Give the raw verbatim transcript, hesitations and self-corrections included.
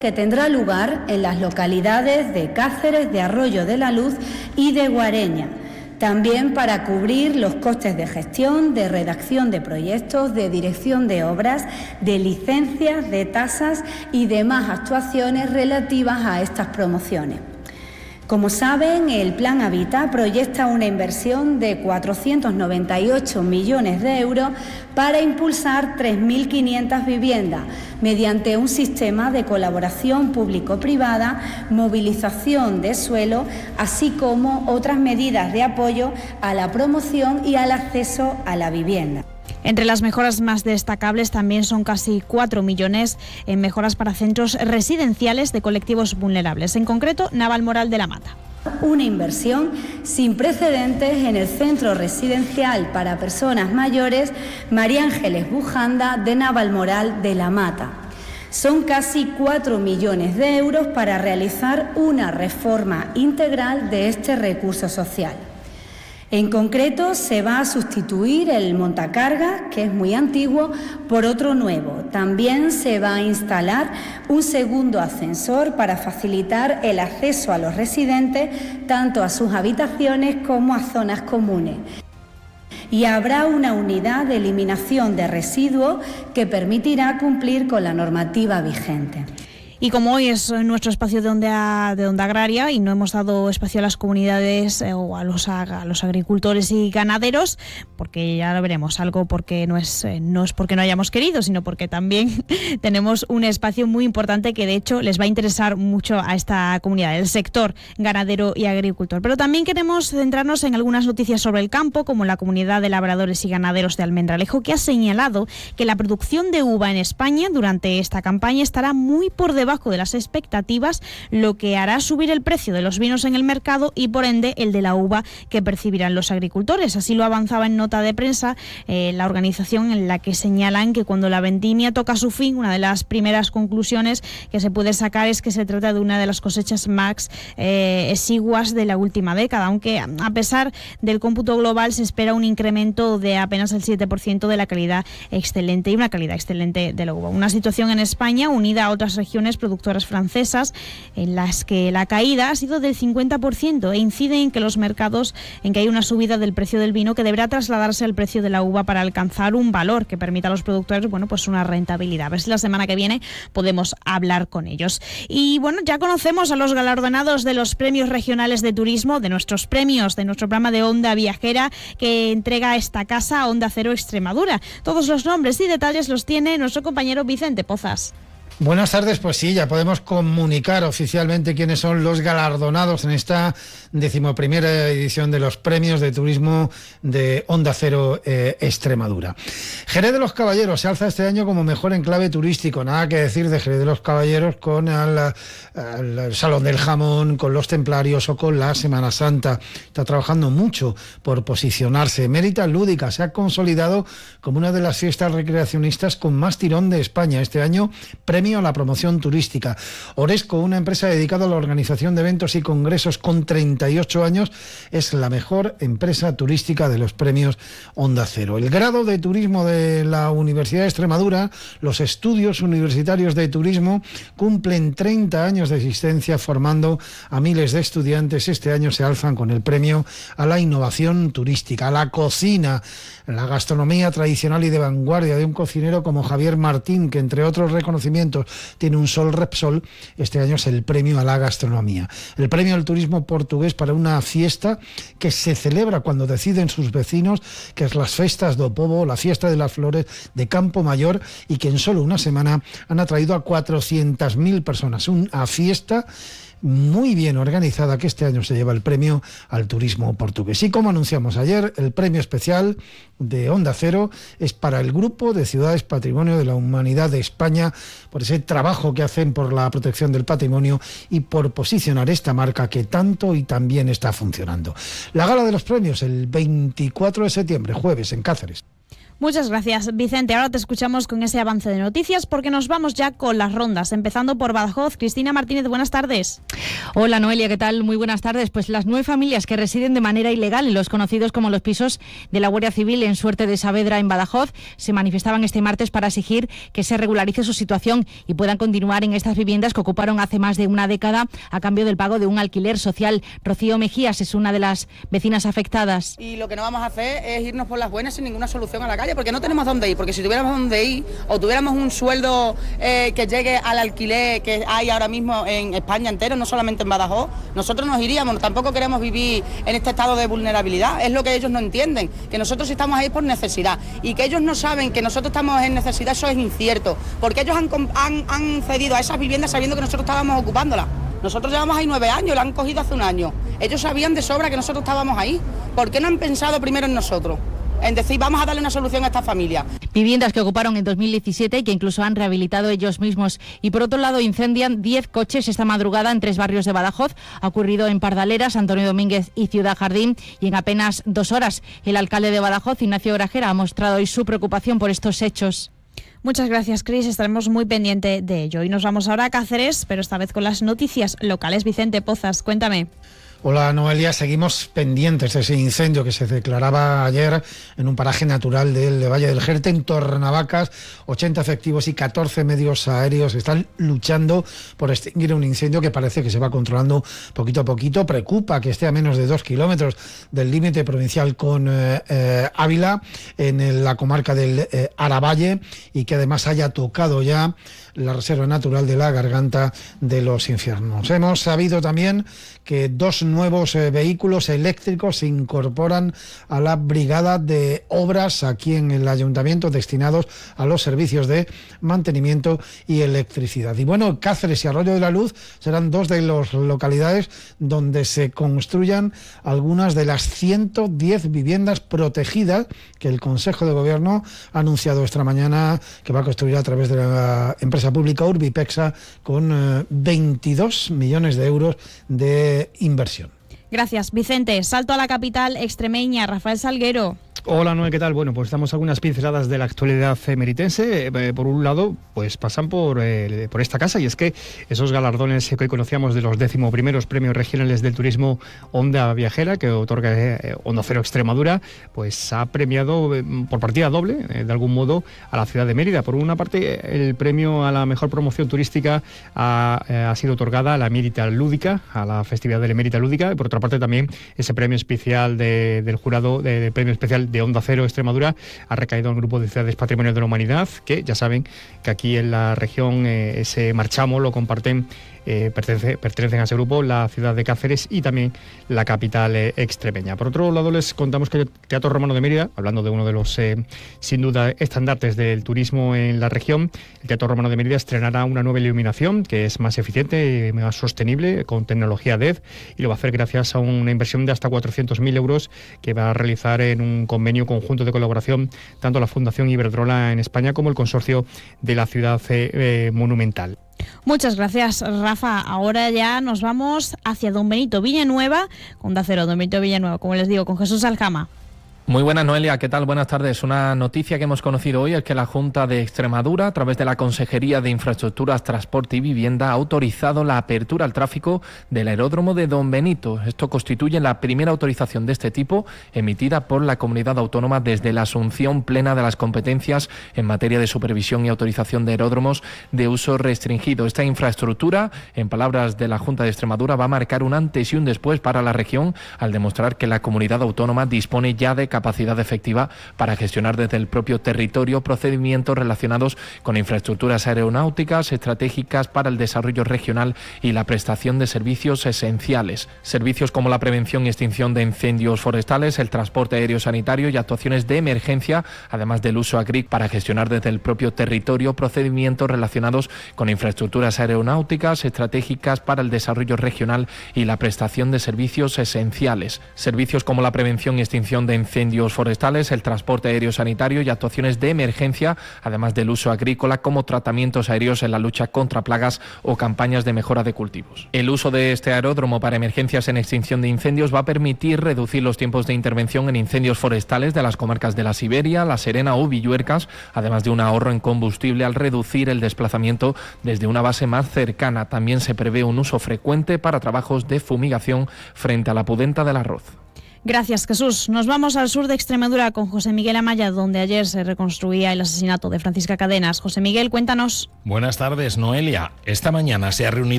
que tendrá lugar en las localidades de Cáceres, de Arroyo de la Luz y de Guareña. También para cubrir los costes de gestión, de redacción de proyectos, de dirección de obras, de licencias, de tasas y demás actuaciones relativas a estas promociones. Como saben, el Plan Habitat proyecta una inversión de cuatrocientos noventa y ocho millones de euros para impulsar tres mil quinientas viviendas mediante un sistema de colaboración público-privada, movilización de suelo, así como otras medidas de apoyo a la promoción y al acceso a la vivienda. Entre las mejoras más destacables también son casi cuatro millones en mejoras para centros residenciales de colectivos vulnerables, en concreto Navalmoral de la Mata. Una inversión sin precedentes en el centro residencial para personas mayores María Ángeles Bujanda de Navalmoral de la Mata. Son casi cuatro millones de euros para realizar una reforma integral de este recurso social. En concreto, se va a sustituir el montacargas, que es muy antiguo, por otro nuevo. También se va a instalar un segundo ascensor para facilitar el acceso a los residentes, tanto a sus habitaciones como a zonas comunes. Y habrá una unidad de eliminación de residuos que permitirá cumplir con la normativa vigente. Y como hoy es nuestro espacio de onda, de onda agraria y no hemos dado espacio a las comunidades eh, o a los, a los agricultores y ganaderos, porque ya lo veremos, algo porque no es, eh, no es porque no hayamos querido, sino porque también tenemos un espacio muy importante que de hecho les va a interesar mucho a esta comunidad, el sector ganadero y agricultor. Pero también queremos centrarnos en algunas noticias sobre el campo, como la comunidad de labradores y ganaderos de Almendralejo, que ha señalado que la producción de uva en España durante esta campaña estará muy por debajo de las expectativas, lo que hará subir el precio de los vinos en el mercado y por ende el de la uva que percibirán los agricultores. Así lo avanzaba en nota de prensa eh, la organización, en la que señalan que cuando la vendimia toca su fin, una de las primeras conclusiones que se puede sacar es que se trata de una de las cosechas más eh, exiguas de la última década, aunque a pesar del cómputo global se espera un incremento de apenas el siete por ciento de la calidad excelente y una calidad excelente de la uva. Una situación en España unida a otras regiones productoras francesas en las que la caída ha sido del cincuenta por ciento e incide en que los mercados, en que hay una subida del precio del vino que deberá trasladarse al precio de la uva para alcanzar un valor que permita a los productores, bueno, pues una rentabilidad. A ver si la semana que viene podemos hablar con ellos. Y bueno, ya conocemos a los galardonados de los premios regionales de turismo, de nuestros premios, de nuestro programa de Onda Viajera que entrega esta casa, Onda Cero Extremadura. Todos los nombres y detalles los tiene nuestro compañero Vicente Pozas. Buenas tardes, pues sí, ya podemos comunicar oficialmente quiénes son los galardonados en esta decimoprimera edición de los premios de turismo de Onda Cero eh, Extremadura. Jerez de los Caballeros se alza este año como mejor enclave turístico, nada que decir de Jerez de los Caballeros con el, el Salón del Jamón, con los Templarios o con la Semana Santa. Está trabajando mucho por posicionarse. Mérita Lúdica se ha consolidado como una de las fiestas recreacionistas con más tirón de España. Este año, premio a la promoción turística. Oresco, una empresa dedicada a la organización de eventos y congresos con treinta y ocho años, es la mejor empresa turística de los premios Onda Cero. El grado de turismo de la Universidad de Extremadura, los estudios universitarios de turismo, cumplen treinta años de existencia formando a miles de estudiantes. Este año se alzan con el premio a la innovación turística, a la cocina, la gastronomía tradicional y de vanguardia de un cocinero como Javier Martín, que entre otros reconocimientos tiene un Sol Repsol. Este año es el premio a la gastronomía. El premio al turismo portugués para una fiesta que se celebra cuando deciden sus vecinos, que es las Festas do Povo, la fiesta de las flores de Campo Mayor, y que en solo una semana han atraído a cuatrocientas mil personas. Una fiesta muy bien organizada que este año se lleva el premio al turismo portugués. Y como anunciamos ayer, el premio especial de Onda Cero es para el Grupo de Ciudades Patrimonio de la Humanidad de España, por ese trabajo que hacen por la protección del patrimonio y por posicionar esta marca que tanto y tan bien está funcionando. La gala de los premios el veinticuatro de septiembre, jueves, en Cáceres. Muchas gracias, Vicente. Ahora te escuchamos con ese avance de noticias porque nos vamos ya con las rondas, empezando por Badajoz. Cristina Martínez, buenas tardes. Hola Noelia, ¿qué tal? Muy buenas tardes. Pues las nueve familias que residen de manera ilegal en los conocidos como los pisos de la Guardia Civil en Suerte de Saavedra, en Badajoz, se manifestaban este martes para exigir que se regularice su situación y puedan continuar en estas viviendas que ocuparon hace más de una década a cambio del pago de un alquiler social. Rocío Mejías es una de las vecinas afectadas. Y lo que no vamos a hacer es irnos por las buenas sin ninguna solución a la calle, porque no tenemos dónde ir, porque si tuviéramos dónde ir o tuviéramos un sueldo eh, que llegue al alquiler que hay ahora mismo en España entero, no solamente en Badajoz, nosotros nos iríamos. Tampoco queremos vivir en este estado de vulnerabilidad, es lo que ellos no entienden, que nosotros estamos ahí por necesidad y que ellos no saben que nosotros estamos en necesidad, eso es incierto, porque ellos han, han, han cedido a esas viviendas sabiendo que nosotros estábamos ocupándolas. Nosotros llevamos ahí nueve años, la han cogido hace un año. Ellos sabían de sobra que nosotros estábamos ahí. ¿Por qué no han pensado primero en nosotros? En decir, vamos a darle una solución a esta familia. Viviendas que ocuparon en dos mil diecisiete y que incluso han rehabilitado ellos mismos. Y por otro lado, incendian diez coches esta madrugada en tres barrios de Badajoz. Ha ocurrido en Pardaleras, Antonio Domínguez y Ciudad Jardín, y en apenas dos horas. El alcalde de Badajoz, Ignacio Grajera, ha mostrado hoy su preocupación por estos hechos. Muchas gracias, Cris. Estaremos muy pendientes de ello. Y nos vamos ahora a Cáceres, pero esta vez con las noticias locales. Vicente Pozas, cuéntame. Hola Noelia, seguimos pendientes de ese incendio que se declaraba ayer en un paraje natural del Valle del Jerte, en Tornavacas. ochenta efectivos y catorce medios aéreos están luchando por extinguir un incendio que parece que se va controlando poquito a poquito. Preocupa que esté a menos de dos kilómetros del límite provincial con eh, eh, Ávila, en la comarca del eh, Aravalle, y que además haya tocado ya la reserva natural de la Garganta de los Infiernos. Hemos sabido también que dos nuevos eh, vehículos eléctricos se incorporan a la brigada de obras aquí en el ayuntamiento destinados a los servicios de mantenimiento y electricidad. Y bueno, Cáceres y Arroyo de la Luz serán dos de las localidades donde se construyan algunas de las ciento diez viviendas protegidas que el Consejo de Gobierno ha anunciado esta mañana que va a construir a través de la empresa pública Urbipexa con eh, veintidós millones de euros de inversión. Gracias, Vicente. Salto a la capital extremeña. Rafael Salguero. Hola, Noé, ¿qué tal? Bueno, pues damos algunas pinceladas de la actualidad meritense. Eh, por un lado, pues pasan por, eh, por esta casa, y es que esos galardones que hoy conocíamos de los décimo primeros premios regionales del turismo Onda Viajera, que otorga eh, Onda Cero Extremadura, pues ha premiado eh, por partida doble, eh, de algún modo, a la ciudad de Mérida. Por una parte, el premio a la mejor promoción turística ha, eh, ha sido otorgada a la Emérita Lúdica, a la festividad de la Emérita Lúdica, y por otra parte también ese premio especial de, del jurado, de, de premio especial de Onda Cero Extremadura ha recaído en el grupo de ciudades patrimonio de la humanidad, que ya saben que aquí en la región eh, ese marchamo lo comparten, eh, pertenece, pertenecen a ese grupo la ciudad de Cáceres y también la capital eh, extremeña. Por otro lado, les contamos que el Teatro Romano de Mérida, hablando de uno de los eh, sin duda estandartes del turismo en la región, el Teatro Romano de Mérida estrenará una nueva iluminación que es más eficiente y más sostenible con tecnología D E D, y lo va a hacer gracias a una inversión de hasta cuatrocientos mil euros que va a realizar en un convenio conjunto de colaboración tanto la Fundación Iberdrola en España como el Consorcio de la Ciudad eh, Monumental. Muchas gracias, Rafa. Ahora ya nos vamos hacia Don Benito Villanueva, con Onda Cero, Don Benito Villanueva, como les digo, con Jesús Aljama. Muy buenas, Noelia, ¿qué tal? Buenas tardes. Una noticia que hemos conocido hoy es que la Junta de Extremadura, a través de la Consejería de Infraestructuras, Transporte y Vivienda, ha autorizado la apertura al tráfico del aeródromo de Don Benito. Esto constituye la primera autorización de este tipo emitida por la comunidad autónoma desde la asunción plena de las competencias en materia de supervisión y autorización de aeródromos de uso restringido. Esta infraestructura, en palabras de la Junta de Extremadura, va a marcar un antes y un después para la región al demostrar que la comunidad autónoma dispone ya de capacidad efectiva para gestionar desde el propio territorio procedimientos relacionados con infraestructuras aeronáuticas estratégicas para el desarrollo regional y la prestación de servicios esenciales. Servicios como la prevención y extinción de incendios forestales, el transporte aéreo sanitario y actuaciones de emergencia, además del uso agrícola para gestionar desde el propio territorio procedimientos relacionados con infraestructuras aeronáuticas estratégicas para el desarrollo regional y la prestación de servicios esenciales. Servicios como la prevención y extinción de incendios incendios forestales, el transporte aéreo sanitario y actuaciones de emergencia, además del uso agrícola como tratamientos aéreos en la lucha contra plagas o campañas de mejora de cultivos. El uso de este aeródromo para emergencias en extinción de incendios va a permitir reducir los tiempos de intervención en incendios forestales de las comarcas de la Siberia, La Serena o Villuercas, además de un ahorro en combustible al reducir el desplazamiento desde una base más cercana. También se prevé un uso frecuente para trabajos de fumigación frente a la pudenta del arroz. Gracias, Jesús. Nos vamos al sur de Extremadura con José Miguel Amaya, donde ayer se reconstruía el asesinato de Francisca Cadenas. José Miguel, cuéntanos. Buenas tardes, Noelia. Esta mañana se ha reunido